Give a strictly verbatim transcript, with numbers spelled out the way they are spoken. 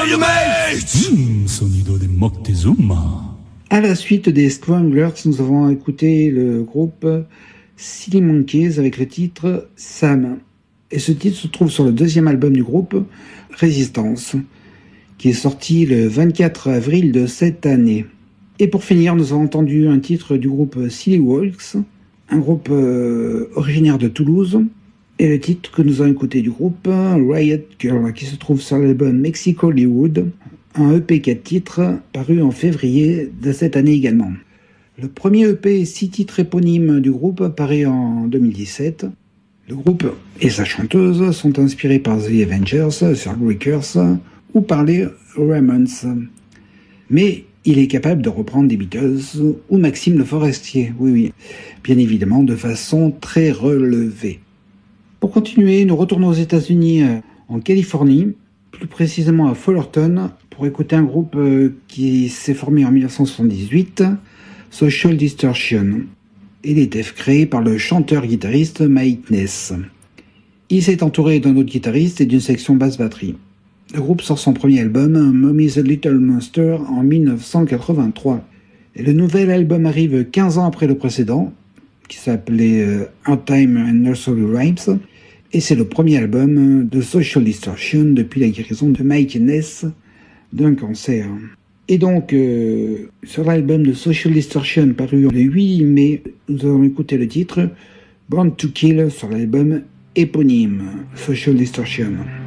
are you, mate? Mm, sonido de Moctezuma. À la suite des Stranglers, nous avons écouté le groupe Silly Monkeys avec le titre Sam. Et ce titre se trouve sur le deuxième album du groupe, Résistance, qui est sorti le vingt-quatre avril de cette année. Et pour finir, nous avons entendu un titre du groupe Silly Walks, un groupe euh, originaire de Toulouse, et le titre que nous avons écouté du groupe Riot Girl, qui se trouve sur l'album Mexico Hollywood, un E P quatre titres paru en février de cette année également. Le premier E P six titres éponymes du groupe paraît en deux mille dix-sept. Le groupe et sa chanteuse sont inspirés par The Avengers, Circlebreakers ou par les Ramones. Mais il est capable de reprendre des Beatles ou Maxime Le Forestier, oui oui, bien évidemment de façon très relevée. Pour continuer, nous retournons aux États-Unis, en Californie, plus précisément à Fullerton, pour écouter un groupe qui s'est formé en dix-neuf cent soixante-dix-huit, Social Distortion. Il était créé par le chanteur-guitariste Mike Ness. Il s'est entouré d'un autre guitariste et d'une section basse-batterie. Le groupe sort son premier album, Mommy's a Little Monster, en dix-neuf cent quatre-vingt-trois. Et le nouvel album arrive quinze ans après le précédent, qui s'appelait euh, Hard Time and Nursery Rhymes, et c'est le premier album de Social Distortion depuis la guérison de Mike Ness d'un cancer. Et donc, euh, sur l'album de Social Distortion paru le huit mai, nous allons écouter le titre Born to Kill sur l'album éponyme Social Distortion.